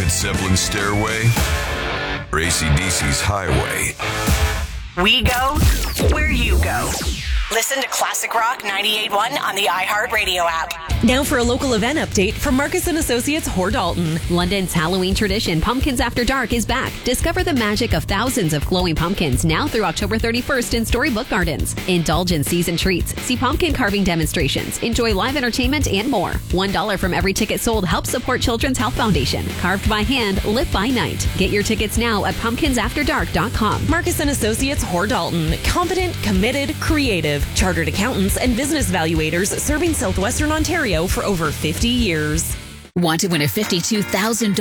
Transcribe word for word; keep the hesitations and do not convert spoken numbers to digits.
Led Zeppelin's Stairway or A C D C's Highway? We go where you go. Listen to Classic Rock ninety-eight point one on the iHeartRadio app. Now for a local event update from Marcus and Associates Hor Dalton. London's Halloween tradition, Pumpkins After Dark, is back. Discover the magic of thousands of glowing pumpkins now through October thirty-first in Storybook Gardens. Indulge in season treats, see pumpkin carving demonstrations, enjoy live entertainment, and more. One dollar from every ticket sold helps support Children's Health Foundation. Carved by hand, lit by night. Get your tickets now at pumpkins after dark dot com. Marcus and Associates Hor Dalton. Competent, committed, creative. Chartered accountants and business valuators serving Southwestern Ontario for over fifty years. Want to win a fifty-two thousand dollars